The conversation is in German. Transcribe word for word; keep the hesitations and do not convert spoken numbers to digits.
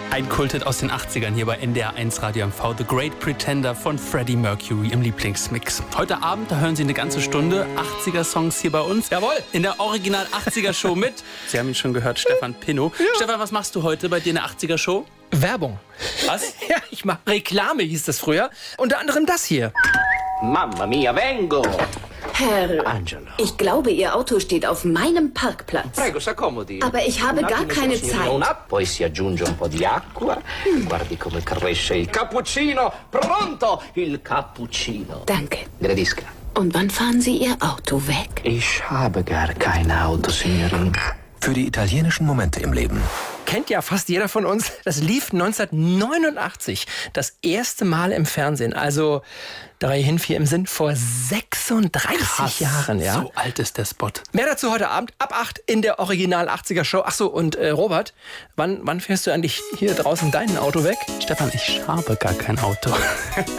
Ein Kulthit aus den achtzigern hier bei N D R eins Radio M V, The Great Pretender von Freddie Mercury im Lieblingsmix. Heute Abend, da hören Sie eine ganze Stunde achtziger-Songs hier bei uns. Jawohl. In der Original achtziger-Show mit, Sie haben ihn schon gehört, Stefan Pinnow. Ja. Stefan, was machst du heute bei dir in der achtziger-Show? Werbung. Was? Ja, ich mache Reklame, hieß das früher. Unter anderem das hier. Mamma mia, vengo! Herr, Angelo. ich glaube, Ihr Auto steht auf meinem Parkplatz. Prego, s'accomodi. Aber ich habe Un gar attimo, keine signorina. Zeit. Poi si aggiunge un po' di acqua. Guardi come cresce il cappuccino. Pronto, il cappuccino. Danke. Gradisca. Und wann fahren Sie Ihr Auto weg? Ich habe gar kein Auto, Signorin. Für die italienischen Momente im Leben. Kennt ja fast jeder von uns. Das lief neunzehnhundertneunundachtzig das erste Mal im Fernsehen. Also drei hin, vier im Sinn, vor sechsunddreißig Krass, Jahren. Ja? So alt ist der Spot. Mehr dazu heute Abend ab acht in der Original achtziger-Show. Ach so, und äh, Robert, wann, wann fährst du eigentlich hier draußen dein Auto weg? Stefan, ich habe gar kein Auto.